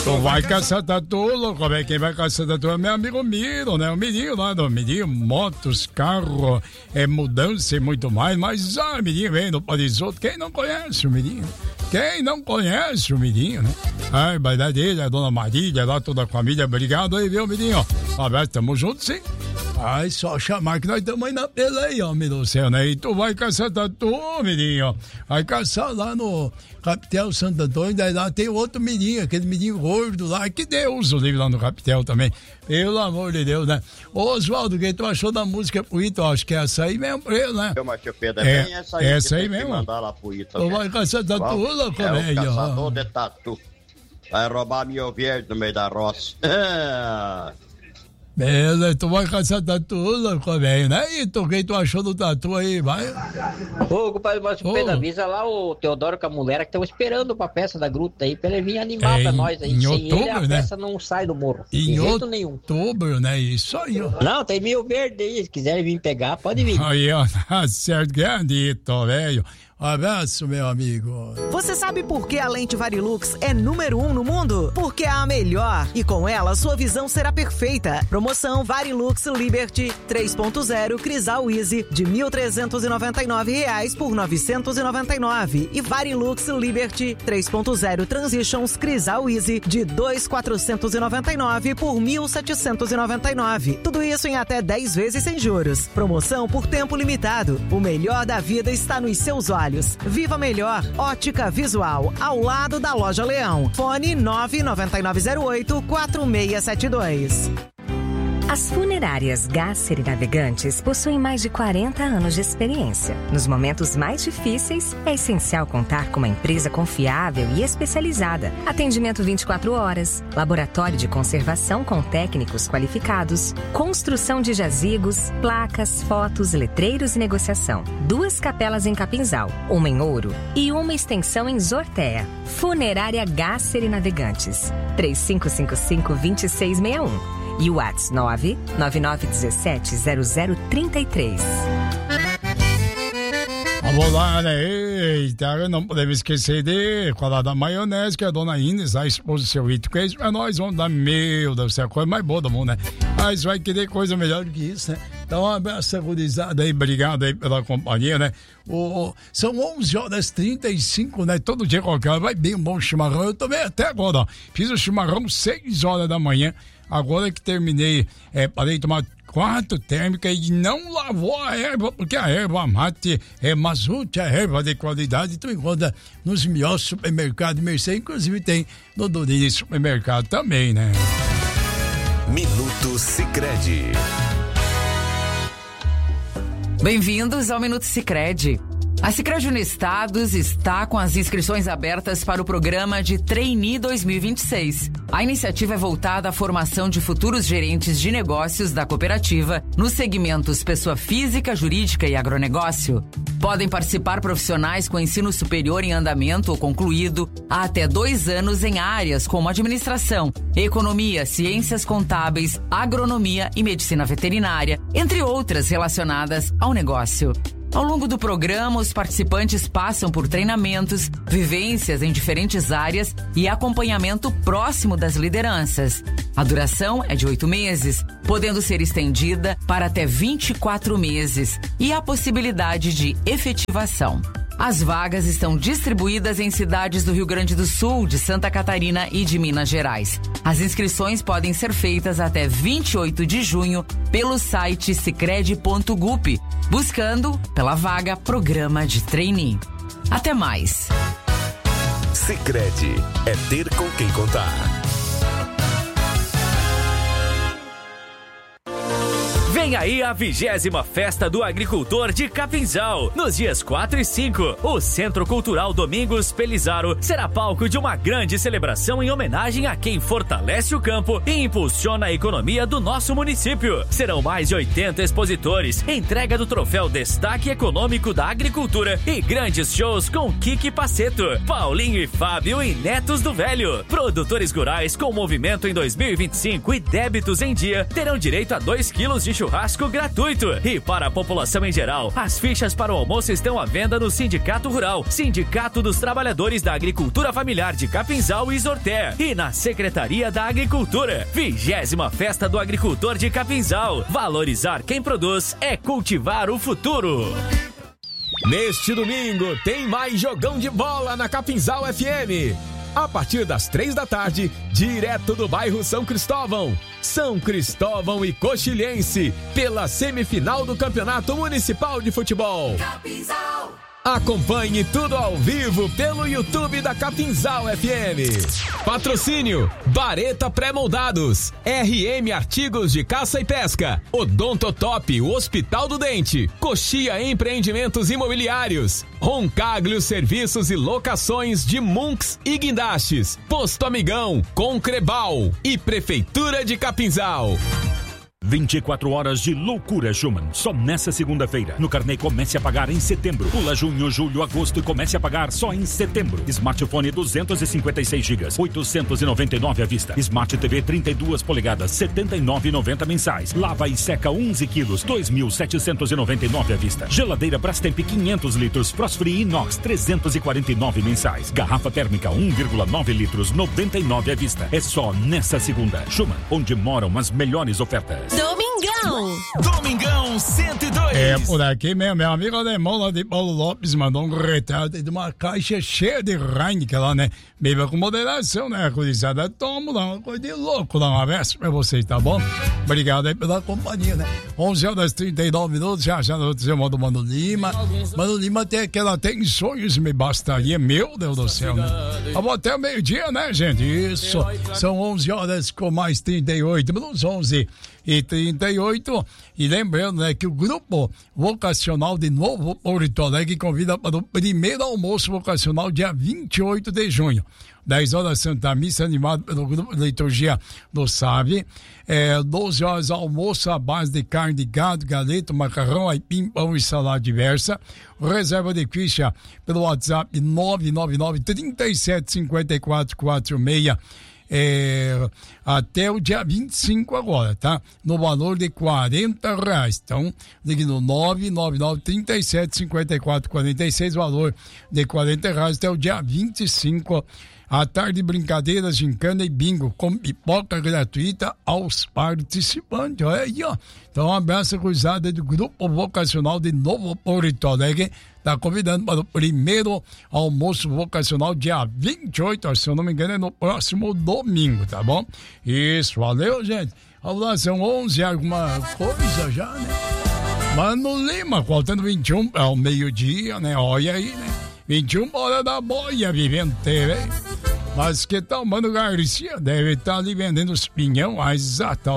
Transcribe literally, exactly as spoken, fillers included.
Tu vai caçar tatu, louco, velho. Quem vai caçar tatu é meu amigo Miro, né? O Mirinho lá do Mirinho, motos, carro, é, mudança e muito mais. Mas, ah, Mirinho vem do Parisoto. Quem não conhece o Mirinho? Quem não conhece o Mirinho, né? Ai, vai dar dele, a dona Marília, lá toda a família. Obrigado aí, viu, Mirinho? Um abraço, tamo junto, sim. Ai, só chamar que nós estamos aí na peleia, homem do céu, né? E tu vai caçar tatu, Mirinho. Vai caçar lá no Capitel Santo Antônio, daí lá tem outro Mirinho, aquele Mirinho gordo lá, que Deus o livre lá no Capitel também. Pelo amor de Deus, né? Ô, Oswaldo, o que tu achou da música pro Ito? Acho que é essa aí mesmo, né? Eu, mas Pedro, é bem essa aí. Essa aí mesmo. Mandar lá pro Ito. Tu vai caçar tatu, louco, velho? É o caçador de tatu. Vai roubar meu verde no meio da roça. Beleza, tu vai caçar tatu, louco, velho, né? E tu, quem tu achou do tatu aí, vai? Ô, compadre, mas o Pedro, avisa lá o Teodoro com a mulher que estão esperando pra peça da gruta aí, pra ele vir animar é, pra nós aí. Em Sem outubro, ele, a né? peça não sai do morro. Em de jeito outubro, nenhum. Outubro, né? Isso aí, ó. Não, tem mil verde aí, se quiserem vir pegar, pode vir. Aí, ó, tá certo, grandito, velho. Um abraço, meu amigo. Você sabe por que a lente Varilux é número um no mundo? Porque é a melhor e com ela sua visão será perfeita. Promoção Varilux Liberty três ponto zero Crisal Easy de mil trezentos e noventa e nove reais por novecentos e noventa e nove e Varilux Liberty três ponto zero Transitions Crisal Easy de dois mil quatrocentos e noventa e nove por mil setecentos e noventa e nove. Tudo isso em até dez vezes sem juros. Promoção por tempo limitado. O melhor da vida está nos seus olhos. Viva Melhor, Ótica Visual, ao lado da Loja Leão. Fone nove nove nove zero oito quatro seis sete dois. As funerárias Gasser e Navegantes possuem mais de quarenta anos de experiência. Nos momentos mais difíceis, é essencial contar com uma empresa confiável e especializada. Atendimento vinte e quatro horas, laboratório de conservação com técnicos qualificados, construção de jazigos, placas, fotos, letreiros e negociação. Duas capelas em Capinzal, uma em Ouro e uma extensão em Zortea. Funerária Gasser e Navegantes. três cinco cinco cinco, dois seis seis um. E o WhatsApp nove nove nove um sete zero zero três três. Vamos lá, né? Eita, não podemos esquecer de falar da maionese, que a dona Inês, a esposa do seu Ito, que é isso pra nós, vamos dar, meu Deus do céu, a coisa mais boa do mundo, né? Mas vai querer coisa melhor do que isso, né? Então, um abraço, gurizada aí, obrigado aí pela companhia, né? O, são onze horas e trinta e cinco, né? Todo dia qualquer vai bem um bom chimarrão. Eu tomei até agora, ó. Fiz o chimarrão seis horas da manhã. Agora que terminei, é, parei de tomar quatro térmicas e não lavou a erva, porque a erva mate é Mazute, a erva de qualidade, tu encontra nos melhores supermercados de Mercedes, inclusive tem no Dorine Supermercado também, né? Minuto Sicredi. Bem-vindos ao Minuto Sicredi. A Sicredi Unestados está com as inscrições abertas para o programa de Trainee dois mil e vinte e seis. A iniciativa é voltada à formação de futuros gerentes de negócios da cooperativa nos segmentos pessoa física, jurídica e agronegócio. Podem participar profissionais com ensino superior em andamento ou concluído há até dois anos em áreas como administração, economia, ciências contábeis, agronomia e medicina veterinária, entre outras relacionadas ao negócio. Ao longo do programa, os participantes passam por treinamentos, vivências em diferentes áreas e acompanhamento próximo das lideranças. A duração é de oito meses, podendo ser estendida para até vinte e quatro meses, e a possibilidade de efetivação. As vagas estão distribuídas em cidades do Rio Grande do Sul, de Santa Catarina e de Minas Gerais. As inscrições podem ser feitas até vinte e oito de junho pelo site sicredi ponto gup, buscando pela vaga Programa de Trainee. Até mais. Sicredi é ter com quem contar. Vem aí a vigésima Festa do Agricultor de Capinzal. Nos dias quatro e cinco, o Centro Cultural Domingos Pelizaro será palco de uma grande celebração em homenagem a quem fortalece o campo e impulsiona a economia do nosso município. Serão mais de oitenta expositores, entrega do troféu Destaque Econômico da Agricultura e grandes shows com Kiki Paceto, Paulinho e Fábio e Netos do Velho. Produtores rurais com movimento em dois mil e vinte e cinco e débitos em dia terão direito a dois quilos de churrasco churrasco gratuito. E para a população em geral, as fichas para o almoço estão à venda no Sindicato Rural, Sindicato dos Trabalhadores da Agricultura Familiar de Capinzal e Sorté, e na Secretaria da Agricultura. Vigésima Festa do Agricultor de Capinzal. Valorizar quem produz é cultivar o futuro. Neste domingo tem mais jogão de bola na Capinzal F M. A partir das três da tarde, direto do bairro São Cristóvão. São Cristóvão e Coxilhense, pela semifinal do Campeonato Municipal de Futebol. Capinzal. Acompanhe tudo ao vivo pelo YouTube da Capinzal F M. Patrocínio: Bareta Pré-Moldados, R M Artigos de Caça e Pesca, Odontotop, o Hospital do Dente, Coxia Empreendimentos Imobiliários, Roncaglio Serviços e Locações de Munks e Guindastes, Posto Amigão, Concrebal e Prefeitura de Capinzal. vinte e quatro horas de loucura Schumann. Só nessa segunda-feira. No carnê comece a pagar em setembro. Pula junho, julho, agosto e comece a pagar só em setembro. Smartphone duzentos e cinquenta e seis gigas, oitocentos e noventa e nove à vista. Smart T V trinta e duas polegadas, setenta e nove reais e noventa centavos mensais. Lava e seca onze quilos, dois mil setecentos e noventa e nove à vista. Geladeira Brastemp quinhentos litros, Frost Free Inox trezentos e quarenta e nove mensais. Garrafa térmica um vírgula nove litros, noventa e nove à vista. É só nessa segunda. Schumann, onde moram as melhores ofertas. Domingão! Domingão cento e dois! É por aqui mesmo, meu amigo alemão lá de Paulo Lopes mandou um retrato de uma caixa cheia de Heineken lá, né? Beba com moderação, né? Curizada, toma lá, uma coisa de louco lá, um abraço pra vocês, tá bom? Obrigado aí pela companhia, né? onze horas e trinta e nove minutos, já já no seu modo Mano Lima. Mano Lima tem aquela, tem sonhos, me bastaria, meu Deus do céu, né? Vamos até o meio-dia, né, gente? Isso, são onze horas com mais trinta e oito minutos, onze e trinta e oito, e lembrando, né, que o grupo vocacional de Novo Porto Alegre convida para o primeiro almoço vocacional dia vinte e oito de junho. dez horas Santa Missa, animado pelo grupo de liturgia do S A V. É, doze horas almoço à base de carne de gado, galeto, macarrão, aipim, pão e salada diversa. Reserva de ficha pelo WhatsApp nove nove nove, três sete cinco quatro quatro seis. É, até o dia vinte e cinco agora, tá? No valor de quarenta reais. Então, ligue no nove nove nove, três sete cinco quatro quatro seis, valor de quarenta reais até o dia vinte e cinco. À tarde, brincadeiras, gincana e bingo, com pipoca gratuita aos participantes. Olha aí, ó. Então, um abraço cruzada do Grupo Vocacional de Novo Porto Alegre. Está convidando para o primeiro almoço vocacional, dia vinte e oito, se eu não me engano, é no próximo domingo, tá bom? Isso, valeu, gente. Vamos lá, são onze, alguma coisa já, né? Mano Lima, faltando vinte e um ao meio-dia, né? Olha aí, né? vinte e um, hora da boia, vivendo T V. Mas que tal, Mano Garcia? Deve estar ali vendendo os pinhão, exato.